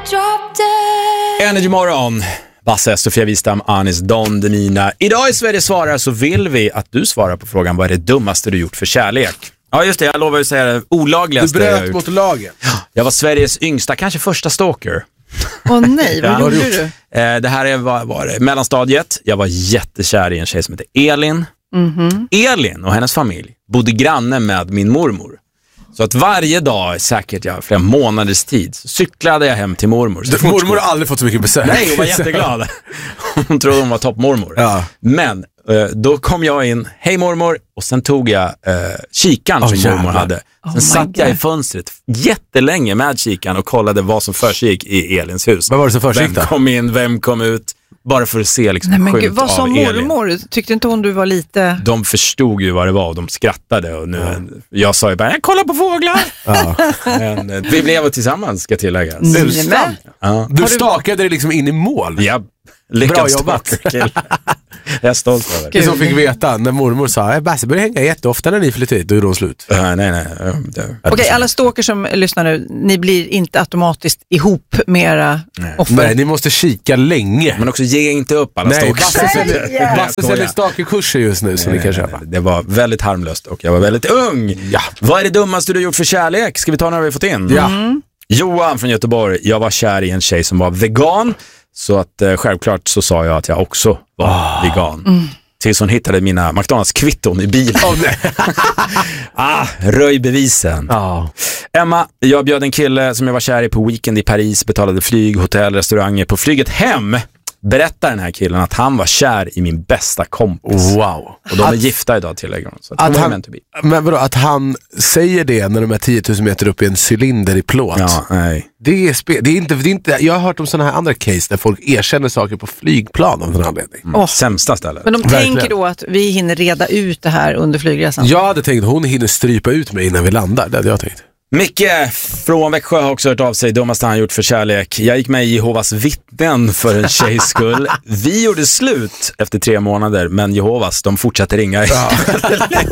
Energy morgon. Basse, Sofia Wistam, Anis Don Demina. Idag i Sverige svarar så vill vi att du svarar på frågan: vad är det dummaste du gjort för kärlek? Ja just det, jag lovar att säga det olagligaste. Du bröt mot lagen. Jag var Sveriges yngsta, kanske första stalker. Åh nej, vad gjorde du? Det här var det mellanstadiet. Jag var jättekär i en tjej som heter Elin. Elin och hennes familj bodde granne med min mormor. Så att varje dag, säkert flera månaders tid, så cyklade jag hem till mormor. Mormor har aldrig fått så mycket besök. Nej, hon var jätteglad. Hon trodde hon var toppmormor. Ja. Men då kom jag in, hej mormor, och sen tog jag kikan som mormor hade. Sen satt jag i fönstret jättelänge med kikan och kollade vad som försiggick i Elins hus. Vad var det som försiggick då? Vem kom in, vem kom ut? Bara för att se liksom. Nej, men gud, vad som mormor? Tyckte inte hon du var lite... De förstod ju vad det var och de skrattade. Och jag sa ju bara, jag kollar på fåglar. Ja. Men, vi blev tillsammans, ska tilläggas. Du stakade dig liksom in i mål. Ja, bra jobbat. Jag är stolt över det. Som fick veta när mormor sa, Basse börjar hänga jätteofta när ni flyttar hit. Då är de slut. Nej. Okej, alla stalker som lyssnar nu, ni blir inte automatiskt ihop med era offer. Nej, ni måste kika länge. Men också ge inte upp alla stalkers. Basse säljer stalkerkurser just nu som ni kan köpa. Det var väldigt harmlöst och jag var väldigt ung. Ja. Vad är det dummaste du gjort för kärlek? Ska vi ta när vi fått in? Ja. Johan från Göteborg. Jag var kär i en tjej som var vegan. Så att självklart så sa jag att jag också var vegan. Tills hon hittade mina McDonalds-kvitton i bilen. Röj bevisen. Emma, jag bjöd en kille som jag var kär i på weekend i Paris. Betalade flyg, hotell, restauranger. På flyget hem berättar den här killen att han var kär i min bästa kompis. Wow. Och de är gifta idag, tillägger hon. Så att men vadå, att han säger det när de är 10 000 meter upp i en cylinder i plåt? Ja, nej. Det är inte, jag har hört om sådana här andra case där folk erkänner saker på flygplan av en anledning. Sämsta stället. Men de tänker då att vi hinner reda ut det här under flygresan. Jag hade tänkt att hon hinner strypa ut mig innan vi landar. Det hade jag tänkt. Micke från Växjö har också hört av sig. Dummaste han gjort för kärlek. Jag gick med i Jehovas vittnen för en tjejs skull. Vi gjorde slut efter 3 månader, men Jehovas, de fortsatte ringa.